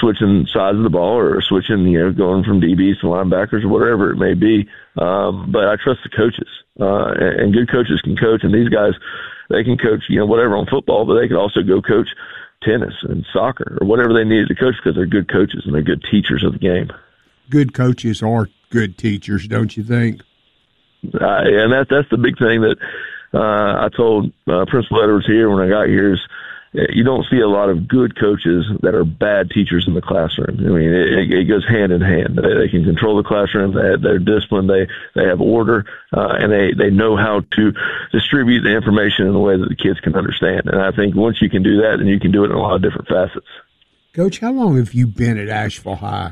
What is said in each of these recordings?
switching sides of the ball or switching, going from DBs to linebackers or whatever it may be. But I trust the coaches, and good coaches can coach. And these guys, they can coach, whatever on football, but they can also go coach tennis and soccer or whatever they needed to coach because they're good coaches and they're good teachers of the game. Good coaches are good teachers, don't you think? And that's the big thing that I told Principal Edwards here when I got here is you don't see a lot of good coaches that are bad teachers in the classroom. I mean, it goes hand in hand. They can control the classroom. They're disciplined. They have order, and they know how to distribute the information in a way that the kids can understand. And I think once you can do that, then you can do it in a lot of different facets. Coach, how long have you been at Asheville High?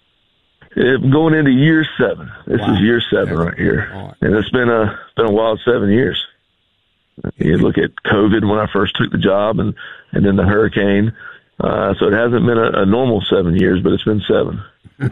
Going into year 7. This is year 7 right here, and it's been a wild 7 years. You look at COVID when I first took the job, and then the hurricane. So it hasn't been a normal 7 years, but it's been 7.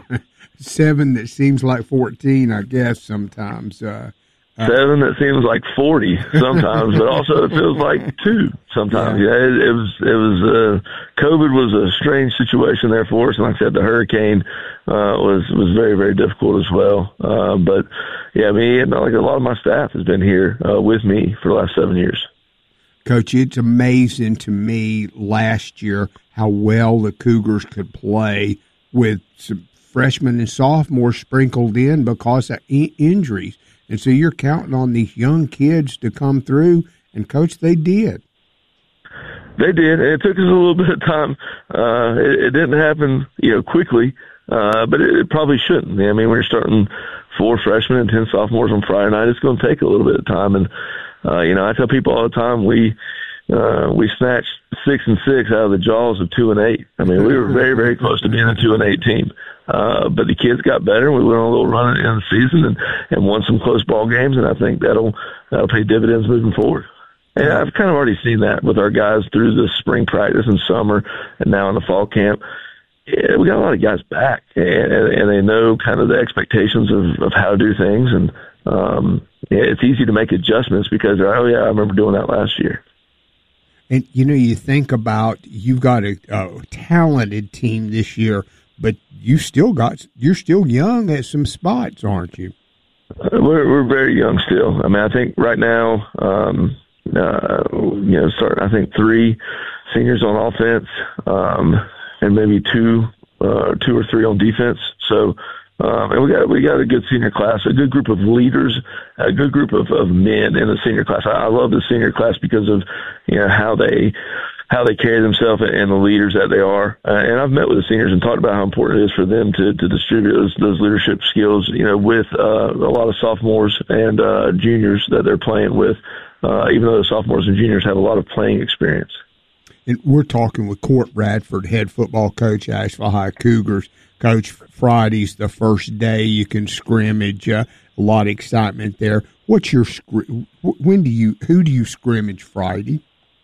7 that seems like 14, I guess, sometimes. 7 that seems like 40 sometimes, but also it feels like 2 sometimes. Yeah, it was COVID was a strange situation there for us, and like I said, the hurricane was very, very difficult as well. But yeah, me and like a lot of my staff has been here with me for the last 7 years. Coach, it's amazing to me last year how well the Cougars could play with some freshmen and sophomores sprinkled in because of injuries. And so you're counting on these young kids to come through, and, Coach, they did. They did. It took us a little bit of time. It didn't happen, quickly, but it probably shouldn't. I mean, when you're starting 4 freshmen and 10 sophomores on Friday night, it's going to take a little bit of time. And, I tell people all the time, we snatched 6 and 6 out of the jaws of 2 and 8. I mean, we were very, very close to being a 2 and 8 team. But the kids got better. We went on a little run at the end of the season and won some close ball games, and I think that'll pay dividends moving forward. And I've kind of already seen that with our guys through the spring practice and summer and now in the fall camp. Yeah, we got a lot of guys back, and they know kind of the expectations of how to do things. And it's easy to make adjustments because, I remember doing that last year. And, you think about you've got a talented team this year, but you're still young at some spots, aren't you? We're very young still. I mean, I think right now, starting, I think 3 seniors on offense, and maybe 2 or 3 on defense. So, and we got a good senior class, a good group of leaders, a good group of men in the senior class. I love the senior class because of how they carry themselves and the leaders that they are. And I've met with the seniors and talked about how important it is for them to distribute those leadership skills, with a lot of sophomores and juniors that they're playing with, even though the sophomores and juniors have a lot of playing experience. And we're talking with Court Bradford, head football coach, Asheville High Cougars. Coach, Friday's the first day you can scrimmage. A lot of excitement there. What's your who do you scrimmage Friday?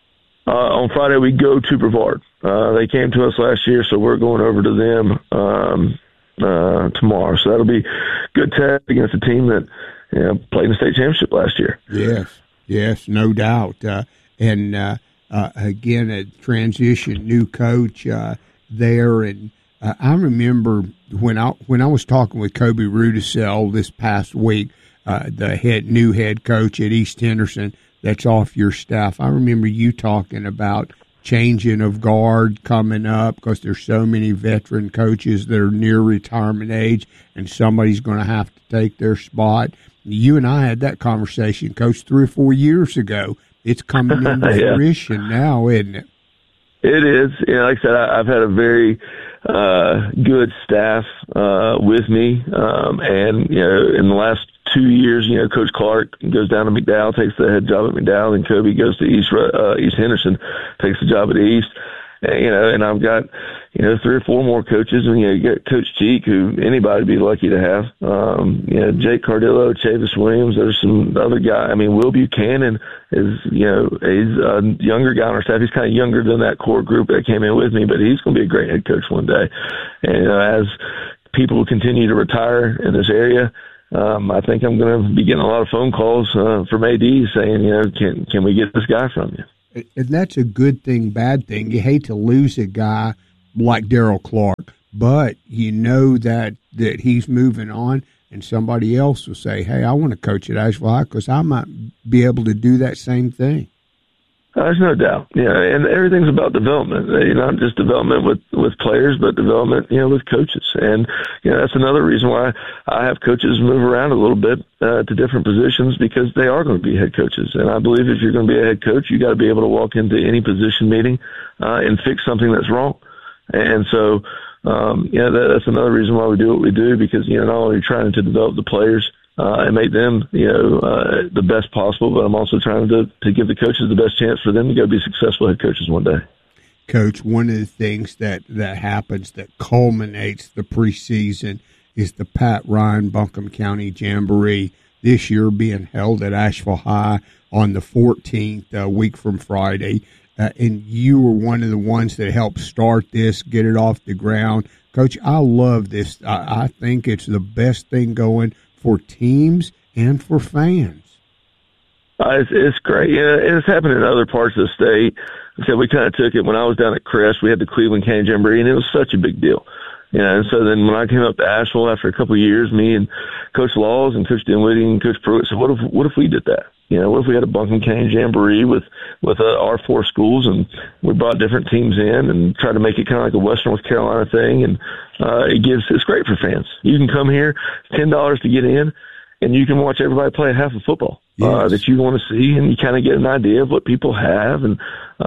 On Friday, we go to Brevard. They came to us last year, so we're going over to them tomorrow. So that'll be a good test against a team that played in the state championship last year. Yes, no doubt. And again, a transition, new coach there. And I remember when I was talking with Kobe Rudisell this past week, the new head coach at East Henderson, that's off your staff. I remember you talking about changing of guard coming up because there's so many veteran coaches that are near retirement age, and somebody's going to have to take their spot. You and I had that conversation, Coach, 3 or 4 years ago. It's coming into fruition now, isn't it? It is. Like I said, I've had a very good staff with me, and in the last 2 years, Coach Clark goes down to McDowell, takes the head job at McDowell, and Kobe goes to East Henderson, takes the job at East. And I've got 3 or 4 more coaches, and you got Coach Cheek, who anybody'd be lucky to have. Jake Cardillo, Chavis Williams. There's some other guy. I mean, Will Buchanan is he's a younger guy on our staff. He's kind of younger than that core group that came in with me, but he's going to be a great head coach one day. And as people continue to retire in this area, I think I'm going to be getting a lot of phone calls from ADs saying, can we get this guy from you? And that's a good thing, bad thing. You hate to lose a guy like Daryl Clark, but you know that he's moving on, and somebody else will say, hey, I want to coach at Asheville High because I might be able to do that same thing. There's no doubt. Yeah, and everything's about development. Not just development with players, but development, with coaches. And, that's another reason why I have coaches move around a little bit to different positions, because they are going to be head coaches. And I believe if you're going to be a head coach, you got to be able to walk into any position meeting and fix something that's wrong. And so, that's another reason why we do what we do, because, not only trying to develop the players, and make them, the best possible, but I'm also trying to give the coaches the best chance for them to go be successful head coaches one day. Coach, one of the things that happens that culminates the preseason is the Pat Ryan Buncombe County Jamboree, this year being held at Asheville High on the 14th, a week from Friday. And you were one of the ones that helped start this, get it off the ground. Coach, I love this. I think it's the best thing going for teams and for fans. It's great. It's happened in other parts of the state. So we kind of took it when I was down at Crest. We had the Cleveland County Jamboree, and it was such a big deal. And so then when I came up to Asheville after a couple of years, me and Coach Laws and Coach Dinwiddie and Coach Pruitt said, what if we did that? What if we had a Buncombe County Jamboree with our 4 schools, and we brought different teams in and tried to make it kind of like a Western North Carolina thing. And it's great for fans. You can come here, $10 to get in, and you can watch everybody play half of football that you want to see, and you kind of get an idea of what people have. And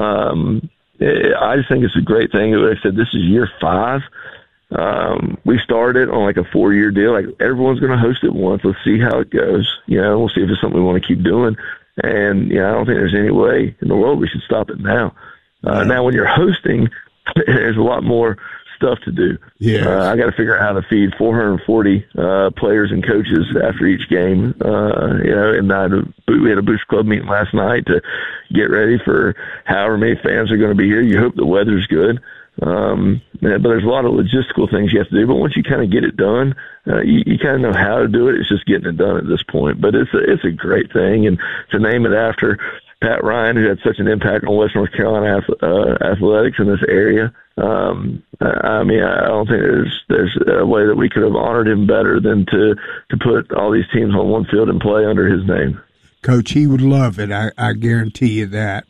I just think it's a great thing. Like I said, this is year 5. We started on like a 4-year deal. Like, everyone's going to host it once. Let's see how it goes. We'll see if it's something we want to keep doing. And, I don't think there's any way in the world we should stop it now. Now, when you're hosting, there's a lot more stuff to do. I got to figure out how to feed 440 players and coaches after each game. And we had a Booster Club meeting last night to get ready for however many fans are going to be here. You hope the weather's good. But there's a lot of logistical things you have to do. But once you kind of get it done, you kind of know how to do it. It's just getting it done at this point. But it's a great thing. And to name it after Pat Ryan, who had such an impact on West North Carolina athletics in this area, I don't think there's a way that we could have honored him better than to put all these teams on one field and play under his name. Coach, he would love it. I guarantee you that.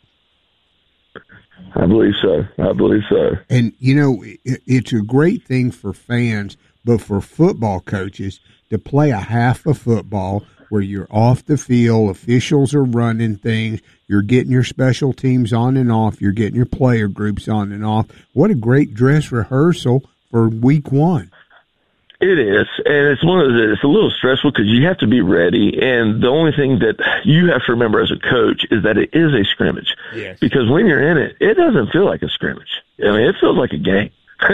I believe so. And, it's a great thing for fans, but for football coaches to play a half of football where you're off the field, officials are running things, you're getting your special teams on and off, you're getting your player groups on and off. What a great dress rehearsal for week 1. It is, and it's it's a little stressful because you have to be ready, and the only thing that you have to remember as a coach is that it is a scrimmage. Yes. Because when you're in it, it doesn't feel like a scrimmage. It feels like a game.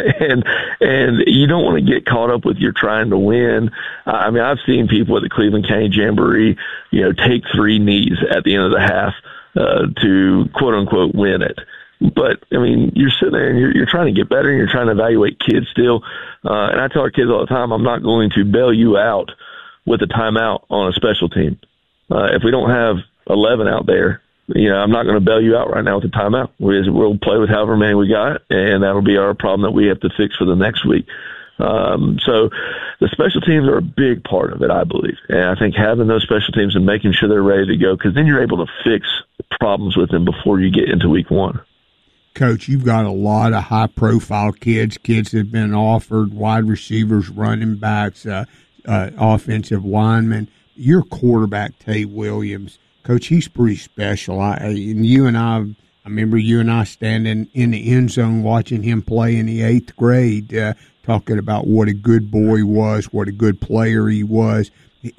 and you don't want to get caught up with you're trying to win. I've seen people at the Cleveland County Jamboree, take 3 knees at the end of the half to quote unquote win it. But, you're sitting there and you're trying to get better, and you're trying to evaluate kids still. And I tell our kids all the time, I'm not going to bail you out with a timeout on a special team. If we don't have 11 out there, I'm not going to bail you out right now with a timeout. We'll play with however many we got, and that'll be our problem that we have to fix for the next week. So the special teams are a big part of it, I believe. And I think having those special teams and making sure they're ready to go, because then you're able to fix problems with them before you get into week 1. Coach, you've got a lot of high-profile kids that have been offered, wide receivers, running backs, offensive linemen. Your quarterback, Tay Williams, Coach, he's pretty special. I remember you and I standing in the end zone watching him play in the 8th grade, talking about what a good boy he was, what a good player he was.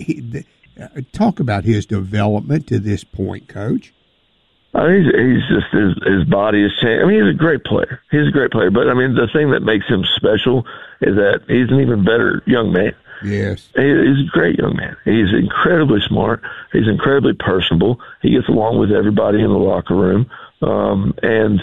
Talk about his development to this point, Coach. He's just his body has changed. He's a great player. But the thing that makes him special is that he's an even better young man. Yes, he's a great young man. He's incredibly smart. He's incredibly personable. He gets along with everybody in the locker room,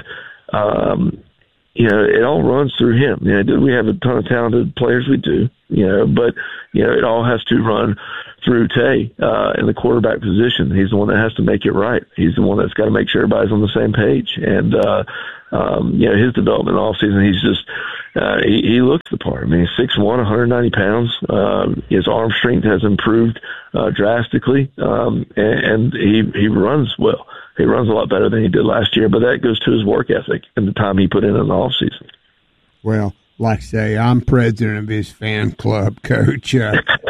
it all runs through him. Do we have a ton of talented players? We do. but it all has to run through Tay in the quarterback position. He's the one that has to make it right. He's the one that's got to make sure everybody's on the same page. And his development all season, he's just he looks the part. I mean, he's 6'1", 190 pounds. His arm strength has improved drastically, and he runs well. He runs a lot better than he did last year, but that goes to his work ethic and the time he put in the offseason. Well, like I say, I'm president of his fan club, Coach. Easy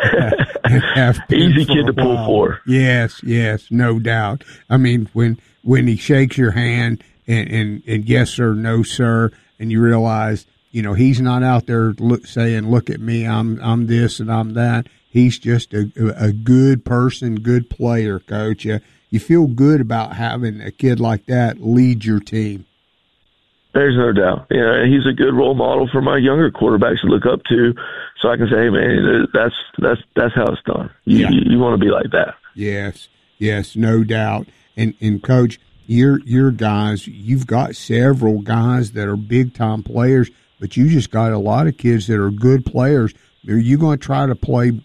kid to pull for. Yes, no doubt. I mean, when he shakes your hand and yes sir, no sir, and you realize, he's not out there saying, look at me, I'm this and I'm that. He's just a good person, good player, Coach. You feel good about having a kid like that lead your team. There's no doubt. He's a good role model for my younger quarterbacks to look up to, so I can say, hey, man, that's how it's done. You want to be like that. Yes, no doubt. And Coach, your guys, you've got several guys that are big-time players, but you just got a lot of kids that are good players. Are you going to try to play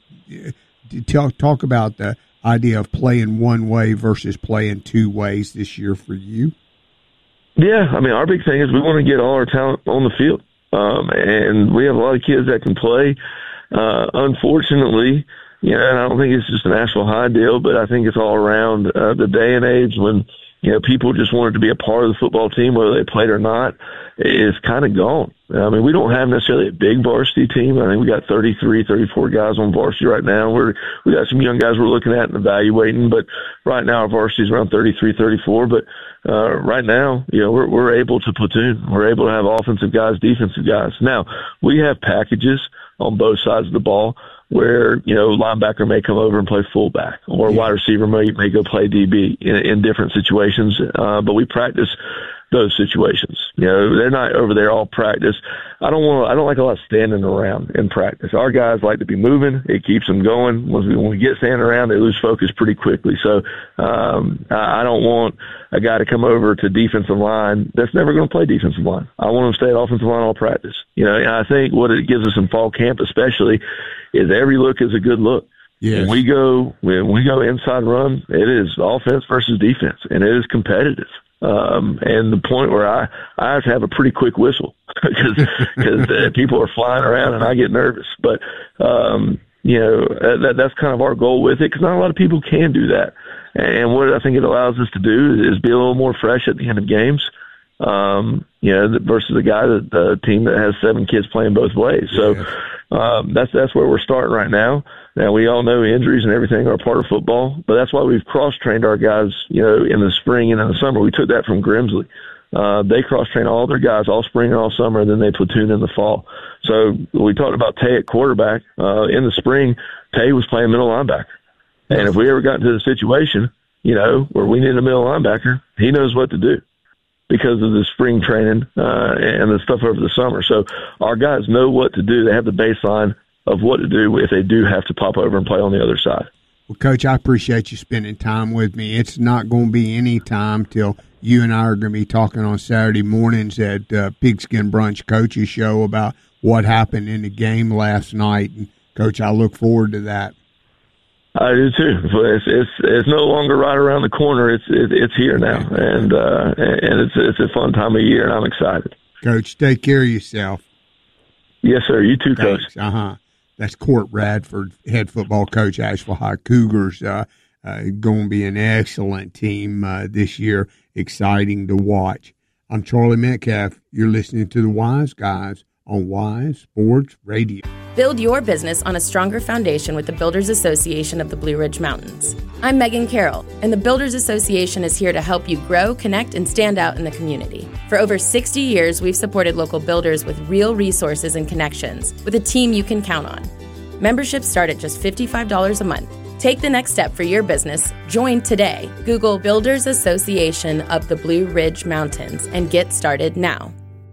talk about the idea of playing one way versus playing two ways this year for you? Yeah, I mean, our big thing is we want to get all our talent on the field, and we have a lot of kids that can play. Unfortunately, and I don't think it's just a Nashville High deal, but I think it's all around the day and age when people just wanted to be a part of the football team, whether they played or not, is kind of gone. I mean, we don't have necessarily a big varsity team. I think we got 33, 34 guys on varsity right now. We got some young guys we're looking at and evaluating, but right now our varsity is around 33, 34. But right now, we're able to platoon. We're able to have offensive guys, defensive guys. Now, we have packages on both sides of the ball where, linebacker may come over and play fullback, or wide receiver may go play DB in different situations. But we practice those situations. They're not over there all practice. I don't like a lot of standing around in practice. Our guys like to be moving. It keeps them going. When we get standing around, they lose focus pretty quickly. So, I don't want a guy to come over to defensive line that's never going to play defensive line. I want him to stay at offensive line all practice. And I think what it gives us in fall camp especially is every look is a good look. Yes. When we go inside run, it is offense versus defense, and it is competitive. And the point where I have to have a pretty quick whistle because people are flying around and I get nervous. But, that's kind of our goal with it, because not a lot of people can do that. And what I think it allows us to do is be a little more fresh at the end of games, versus the team that has 7 kids playing both ways. So, that's where we're starting right now. Now, we all know injuries and everything are part of football, but that's why we've cross-trained our guys, in the spring and in the summer. We took that from Grimsley. They cross-train all their guys all spring and all summer, and then they platoon in the fall. So we talked about Tay at quarterback. In the spring, Tay was playing middle linebacker. And if we ever got into the situation, where we need a middle linebacker, he knows what to do because of the spring training and the stuff over the summer. So our guys know what to do. They have the baseline of what to do if they do have to pop over and play on the other side. Well, Coach, I appreciate you spending time with me. It's not going to be any time till you and I are going to be talking on Saturday mornings at Pigskin Brunch Coach's show about what happened in the game last night. And, Coach, I look forward to that. I do too. It's no longer right around the corner. It's here now, and it's a fun time of year, and I'm excited. Coach, take care of yourself. Yes, sir. You too, Thanks. Coach. That's Court Radford, head football coach, Asheville High Cougars. Going to be an excellent team this year. Exciting to watch. I'm Charlie Metcalf. You're listening to the Wise Guys on Wise Sports Radio. Build your business on a stronger foundation with the Builders Association of the Blue Ridge Mountains. I'm Megan Carroll, and the Builders Association is here to help you grow, connect, and stand out in the community. For over 60 years, we've supported local builders with real resources and connections, with a team you can count on. Memberships start at just $55 a month. Take the next step for your business. Join today. Google Builders Association of the Blue Ridge Mountains and get started now.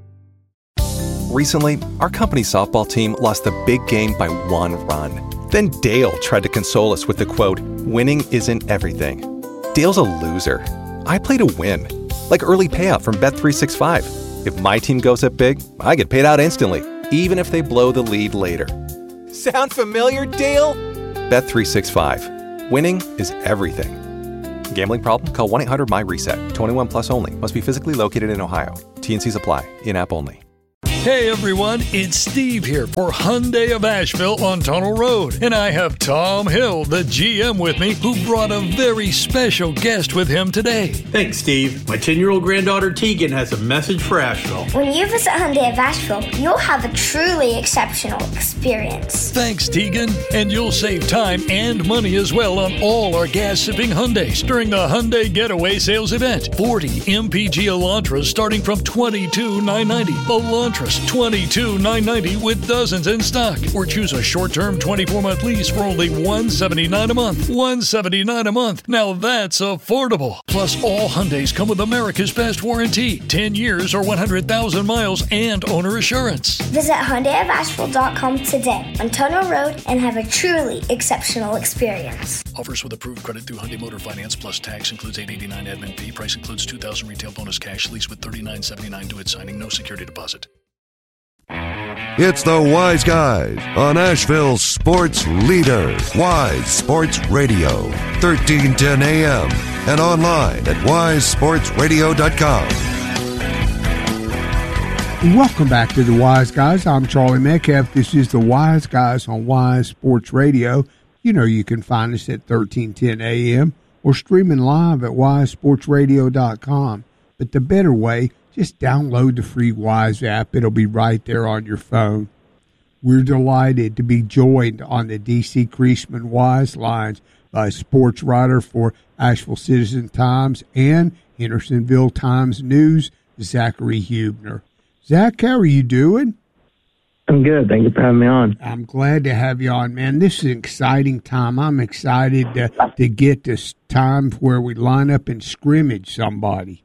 Recently, our company's softball team lost the big game by 1 run. Then Dale tried to console us with the quote, "Winning isn't everything." Dale's a loser. I play to win, like early payout from Bet365. If my team goes up big, I get paid out instantly, even if they blow the lead later. Sound familiar, Dale? Bet365. Winning is everything. Gambling problem? Call 1-800-MY-RESET. 21 plus only. Must be physically located in Ohio. T&Cs apply. In-app only. Hey everyone, it's Steve here for Hyundai of Asheville on Tunnel Road. And I have Tom Hill, the GM, with me, who brought a very special guest with him today. Thanks, Steve. My 10-year-old granddaughter Tegan has a message for Asheville. When you visit Hyundai of Asheville, you'll have a truly exceptional experience. Thanks, Tegan. And you'll save time and money as well on all our gas-sipping Hyundais during the Hyundai Getaway Sales Event. 40 MPG Elantras starting from $22,990. Elantras $22,990 with dozens in stock. Or choose a short-term 24-month lease for only $179 a month. $179 a month. Now that's affordable. Plus, all Hyundais come with America's Best Warranty. 10 years or 100,000 miles and owner assurance. Visit HyundaiofAsheville.com today on Tunnel Road and have a truly exceptional experience. Offers with approved credit through Hyundai Motor Finance plus tax includes $889 admin fee. Price includes $2,000 retail bonus cash. Lease with $39.79 due at signing. No security deposit. It's the Wise Guys on Asheville's sports leader, Wise Sports Radio, 1310 AM, and online at wisesportsradio.com. Welcome back to the Wise Guys. I'm Charlie Metcalf. This is the Wise Guys on Wise Sports Radio. You know you can find us at 1310 AM or streaming live at wisesportsradio.com. But the better way, just download the free Wise app. It'll be right there on your phone. We're delighted to be joined on the D.C. Creasman Wise lines by sports writer for Asheville Citizen-Times and Hendersonville Times News, Zachary Huebner. Zach, how are you doing? I'm good. Thank you for having me on. I'm glad to have you on, man. This is an exciting time. I'm excited to get this time where we line up and scrimmage somebody.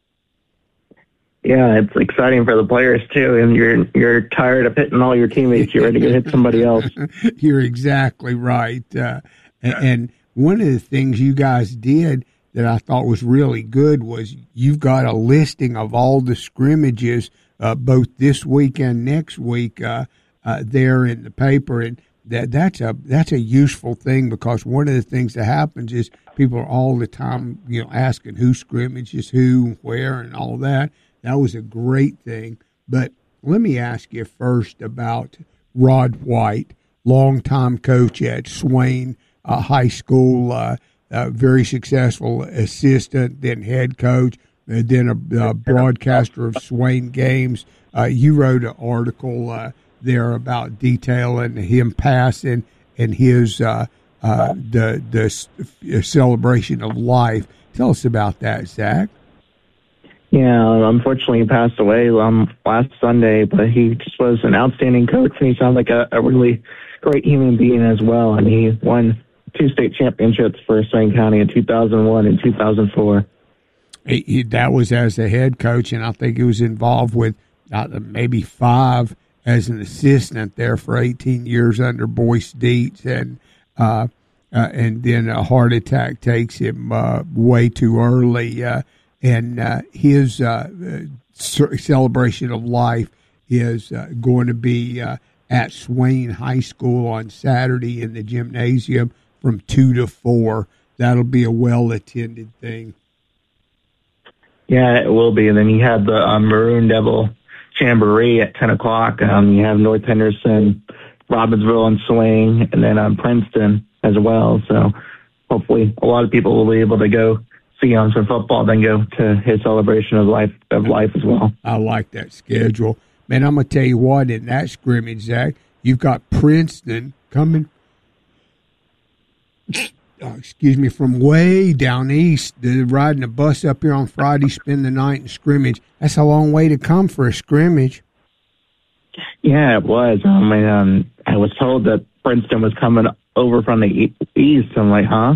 Yeah, it's exciting for the players too, and you're tired of hitting all your teammates. You're ready to hit somebody else. You're exactly right. And one of the things you guys did that I thought was really good was you've got a listing of all the scrimmages, both this week and next week, there in the paper, and that's a useful thing, because one of the things that happens is people are all the time, asking who scrimmages who, where, and all that. That was a great thing. But let me ask you first about Rod White, longtime coach at Swain High School, very successful assistant, then head coach, then a broadcaster of Swain games. You wrote an article there about detailing him passing and his the celebration of life. Tell us about that, Zach. Yeah, unfortunately he passed away last Sunday, but he just was an outstanding coach, and he sounded like a really great human being as well. And he won 2 state championships for Swain County in 2001 and 2004. That was as a head coach, and I think he was involved with maybe 5 as an assistant there for 18 years under Boyce Dietz, and then a heart attack takes him way too early. And his celebration of life is going to be at Swain High School on Saturday in the gymnasium from 2 to 4. That'll be a well-attended thing. Yeah, it will be. And then you have the Maroon Devil Jamboree at 10 o'clock. You have North Henderson, Robbinsville, and Swain, and then Princeton as well. So hopefully a lot of people will be able to go see on some football, then go to his celebration of life as well. I like that schedule. Man, I'm going to tell you what, in that scrimmage, Zach, you've got Princeton coming, from way down east. They're riding a bus up here on Friday, spend the night in scrimmage. That's a long way to come for a scrimmage. Yeah, it was. I was told that Princeton was coming over from the east. I'm like, huh?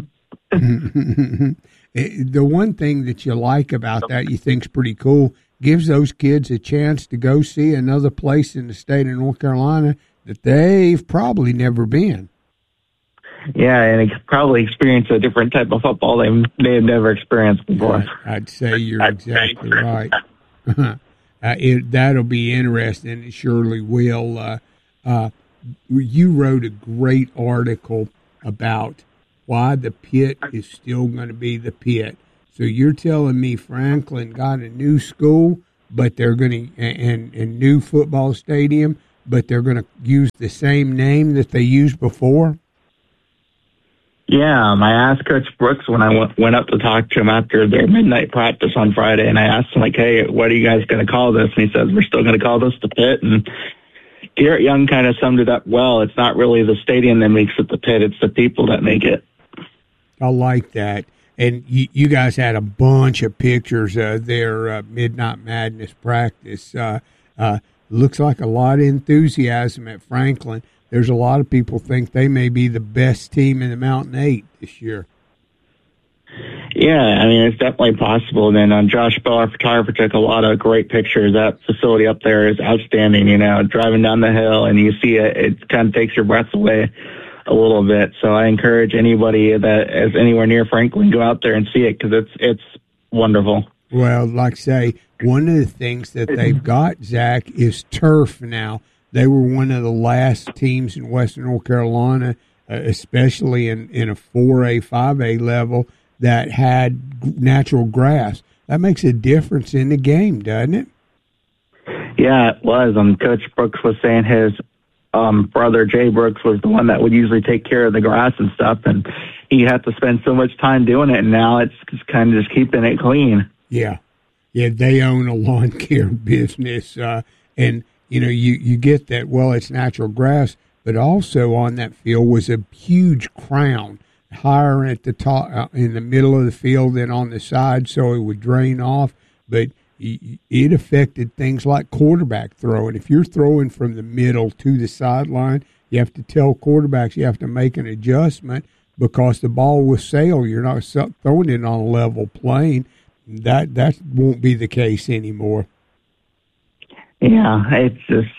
The one thing that you like about that, you think's pretty cool, gives those kids a chance to go see another place in the state of North Carolina that they've probably never been. Yeah, and probably experience a different type of football they have never experienced before. I'd say you're exactly right. That'll be interesting. It surely will. you wrote a great article about why the Pit is still going to be the Pit. So you're telling me Franklin got a new school, but they're going to and new football stadium, but they're going to use the same name that they used before? Yeah, I asked Coach Brooks when I went up to talk to him after their midnight practice on Friday, and I asked him, like, hey, what are you guys going to call this? And he says, we're still going to call this the Pit. And Garrett Young kind of summed it up well. It's not really the stadium that makes it the Pit. It's the people that make it. I like that. And you guys had a bunch of pictures of their Midnight Madness practice. Looks like a lot of enthusiasm at Franklin. There's a lot of people think they may be the best team in the Mountain 8 this year. Yeah, I mean, it's definitely possible. And then Josh Bell, our photographer, took a lot of great pictures. That facility up there is outstanding. You know, driving down the hill and you see it kind of takes your breath away a little bit. So I encourage anybody that is anywhere near Franklin, go out there and see it because it's wonderful. Well, like I say, one of the things that they've got, Zach, is turf now. They were one of the last teams in Western North Carolina, especially in a 4A, 5A level, that had natural grass. That makes a difference in the game, doesn't it? Yeah, it was. Coach Brooks was saying his brother, Jay Brooks, was the one that would usually take care of the grass and stuff, and he had to spend so much time doing it, and now it's kind of just keeping it clean. Yeah. Yeah, they own a lawn care business, and you know, you get that, well, it's natural grass, but also on that field was a huge crown, higher at the top, in the middle of the field than on the side, so it would drain off. But it affected things like quarterback throwing. If you're throwing from the middle to the sideline, you have to tell quarterbacks you have to make an adjustment because the ball will sail. You're not throwing it on a level plane. That won't be the case anymore. Yeah, it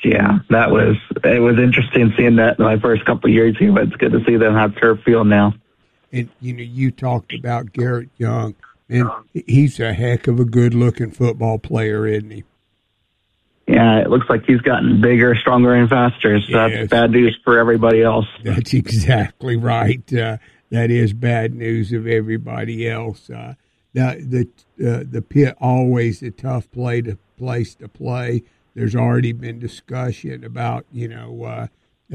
was interesting seeing that in my first couple of years here, but it's good to see them have turf field now. And, you know, you talked about Garrett Young, and he's a heck of a good-looking football player, isn't he? Yeah, it looks like he's gotten bigger, stronger, and faster, so that's bad news for everybody else. That's exactly right. That is bad news of everybody else. The Pit, always a tough place to play. There's already been discussion about, you know,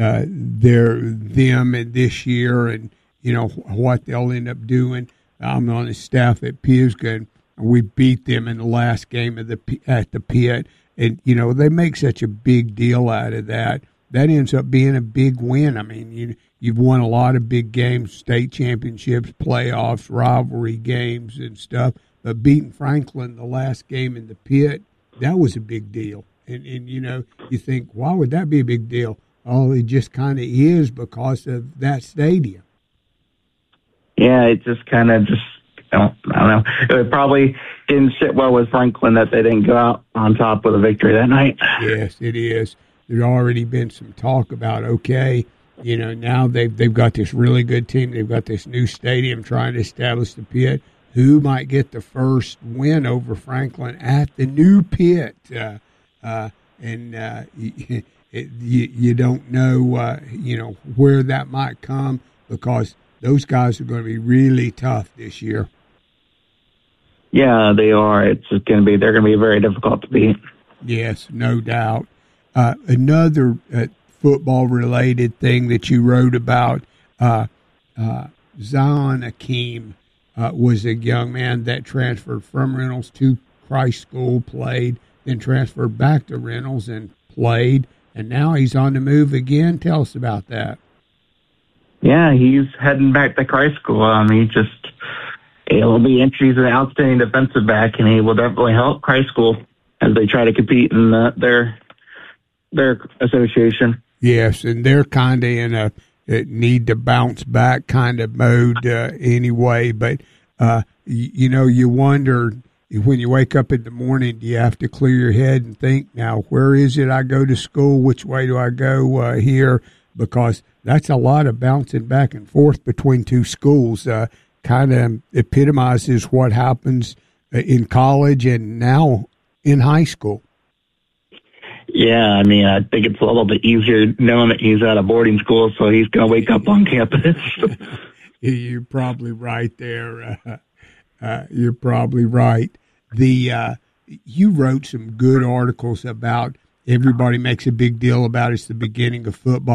them and this year and, you know, what they'll end up doing. I'm on the staff at Pisgah, and we beat them in the last game at the Pit. And, you know, they make such a big deal out of that. That ends up being a big win. I mean, you've won a lot of big games, state championships, playoffs, rivalry games and stuff. But beating Franklin the last game in the Pit, that was a big deal. And you know, you think, why would that be a big deal? Oh, it just kind of is because of that stadium. Yeah, it just kind of I don't know. It probably didn't sit well with Franklin that they didn't go out on top with a victory that night. Yes, it is. There's already been some talk about, okay, you know, now they've got this really good team. They've got this new stadium trying to establish the Pit. Who might get the first win over Franklin at the new Pit? You don't know, you know, where that might come because those guys are going to be really tough this year. Yeah, they are. They're going to be very difficult to beat. Yes, no doubt. Another football-related thing that you wrote about, Zion Akeem was a young man that transferred from Reynolds to Christ School, played, then transferred back to Reynolds and played, and now he's on the move again. Tell us about that. Yeah, he's heading back to Christ School. He'll be introduced as an outstanding defensive back, and he will definitely help Christ School as they try to compete in their association. Yes, and they're kind of in a need to bounce back kind of mode anyway. But, you know, you wonder when you wake up in the morning, do you have to clear your head and think, now, where is it I go to school? Which way do I go here? Because that's a lot of bouncing back and forth between two schools. Kind of epitomizes what happens in college and now in high school. Yeah, I mean, I think it's a little bit easier knowing that he's at a boarding school, so he's going to wake up on campus. You're probably right there. You're probably right. You wrote some good articles about everybody makes a big deal about it's the beginning of football.